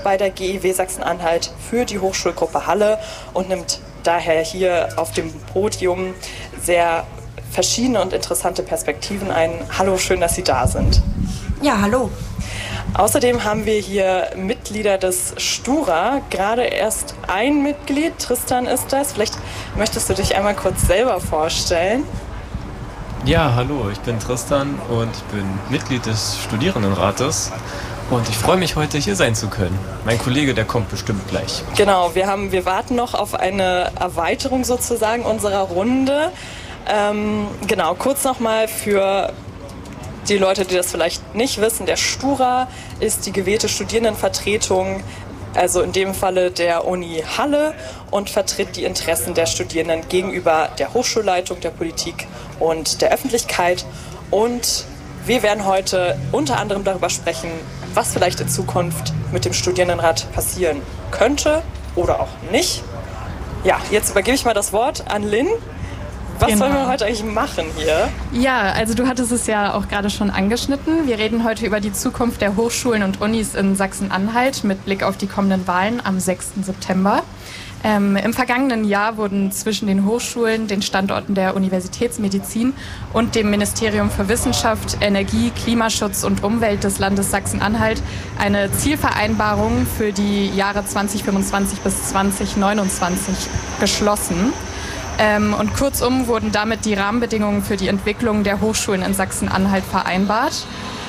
bei der GIW Sachsen-Anhalt für die Hochschulgruppe Halle und nimmt daher hier auf dem Podium sehr verschiedene und interessante Perspektiven ein. Hallo, schön, dass Sie da sind. Ja, hallo. Außerdem haben wir hier Mitglieder des Stura, gerade erst ein Mitglied, Tristan ist das. Vielleicht möchtest du dich einmal kurz selber vorstellen. Ja, hallo, ich bin Tristan und ich bin Mitglied des Studierendenrates und ich freue mich, heute hier sein zu können. Mein Kollege, der kommt bestimmt gleich. Genau, wir warten noch auf eine Erweiterung sozusagen unserer Runde. Genau, kurz nochmal für die Leute, die das vielleicht nicht wissen, der Stura ist die gewählte Studierendenvertretung, also in dem Falle der Uni Halle, und vertritt die Interessen der Studierenden gegenüber der Hochschulleitung, der Politik und der Öffentlichkeit. Und wir werden heute unter anderem darüber sprechen, was vielleicht in Zukunft mit dem Studierendenrat passieren könnte oder auch nicht. Ja, jetzt übergebe ich mal das Wort an Lynn. Was wollen wir heute eigentlich machen hier? Ja, also du hattest es ja auch gerade schon angeschnitten. Wir reden heute über die Zukunft der Hochschulen und Unis in Sachsen-Anhalt mit Blick auf die kommenden Wahlen am 6. September. Im vergangenen Jahr wurden zwischen den Hochschulen, den Standorten der Universitätsmedizin und dem Ministerium für Wissenschaft, Energie, Klimaschutz und Umwelt des Landes Sachsen-Anhalt eine Zielvereinbarung für die Jahre 2025 bis 2029 geschlossen. Und kurzum wurden damit die Rahmenbedingungen für die Entwicklung der Hochschulen in Sachsen-Anhalt vereinbart.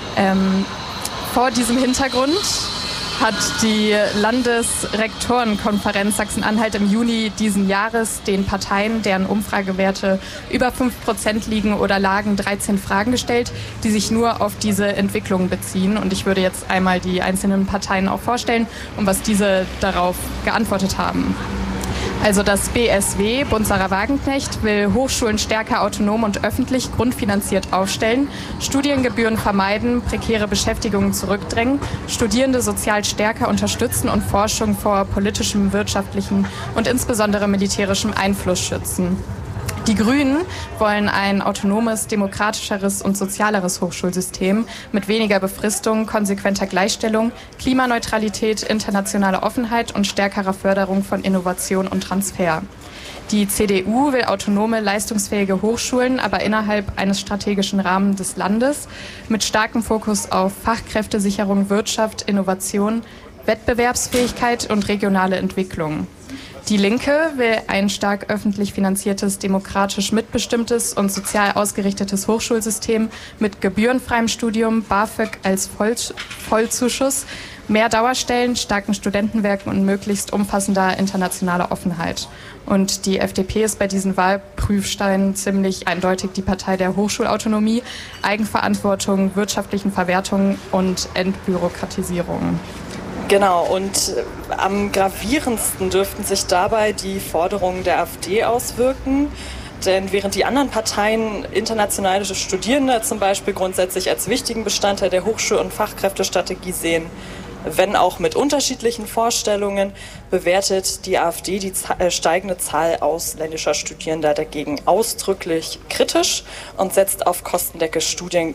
Vor diesem Hintergrund hat die Landesrektorenkonferenz Sachsen-Anhalt im Juni diesen Jahres den Parteien, deren Umfragewerte über 5% liegen oder lagen, 13 Fragen gestellt, die sich nur auf diese Entwicklung beziehen. Und ich würde jetzt einmal die einzelnen Parteien auch vorstellen und was diese darauf geantwortet haben. Also das BSW, Bund Sarah Wagenknecht, will Hochschulen stärker autonom und öffentlich grundfinanziert aufstellen, Studiengebühren vermeiden, prekäre Beschäftigungen zurückdrängen, Studierende sozial stärker unterstützen und Forschung vor politischem, wirtschaftlichem und insbesondere militärischem Einfluss schützen. Die Grünen wollen ein autonomes, demokratischeres und sozialeres Hochschulsystem mit weniger Befristung, konsequenter Gleichstellung, Klimaneutralität, internationaler Offenheit und stärkerer Förderung von Innovation und Transfer. Die CDU will autonome, leistungsfähige Hochschulen, aber innerhalb eines strategischen Rahmens des Landes mit starkem Fokus auf Fachkräftesicherung, Wirtschaft, Innovation, Wettbewerbsfähigkeit und regionale Entwicklung. Die Linke will ein stark öffentlich finanziertes, demokratisch mitbestimmtes und sozial ausgerichtetes Hochschulsystem mit gebührenfreiem Studium, BAföG als Vollzuschuss, mehr Dauerstellen, starken Studentenwerken und möglichst umfassender internationaler Offenheit. Und die FDP ist bei diesen Wahlprüfsteinen ziemlich eindeutig die Partei der Hochschulautonomie, Eigenverantwortung, wirtschaftlichen Verwertungen und Entbürokratisierung. Genau, und am gravierendsten dürften sich dabei die Forderungen der AfD auswirken. Denn während die anderen Parteien internationale Studierende zum Beispiel grundsätzlich als wichtigen Bestandteil der Hochschul- und Fachkräftestrategie sehen, wenn auch mit unterschiedlichen Vorstellungen, bewertet die AfD die steigende Zahl ausländischer Studierender dagegen ausdrücklich kritisch und setzt auf kostendeckende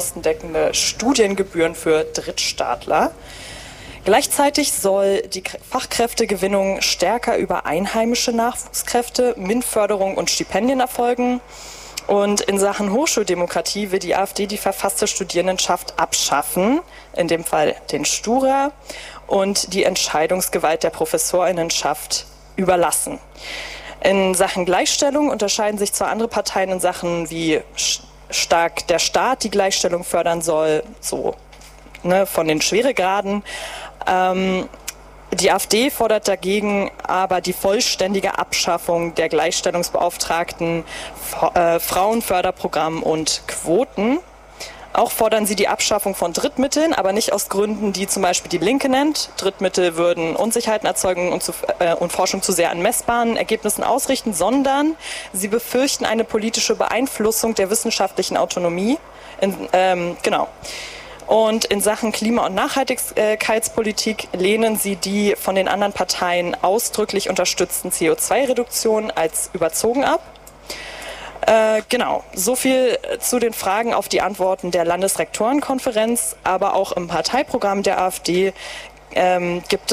Studiengebühren für Drittstaatler. Gleichzeitig soll die Fachkräftegewinnung stärker über einheimische Nachwuchskräfte, MINT-Förderung und Stipendien erfolgen. Und in Sachen Hochschuldemokratie will die AfD die verfasste Studierendenschaft abschaffen, in dem Fall den Stura, und die Entscheidungsgewalt der Professorinnenschaft überlassen. In Sachen Gleichstellung unterscheiden sich zwar andere Parteien in Sachen, wie stark der Staat die Gleichstellung fördern soll, so von den Schweregraden. Die AfD fordert dagegen aber die vollständige Abschaffung der Gleichstellungsbeauftragten, Frauenförderprogramm und Quoten. Auch fordern sie die Abschaffung von Drittmitteln, aber nicht aus Gründen, die zum Beispiel die Linke nennt. Drittmittel würden Unsicherheiten erzeugen und Forschung zu sehr an messbaren Ergebnissen ausrichten, sondern sie befürchten eine politische Beeinflussung der wissenschaftlichen Autonomie. Und in Sachen Klima- und Nachhaltigkeitspolitik lehnen sie die von den anderen Parteien ausdrücklich unterstützten CO2-Reduktionen als überzogen ab. So viel zu den Fragen auf die Antworten der Landesrektorenkonferenz, aber auch im Parteiprogramm der AfD gibt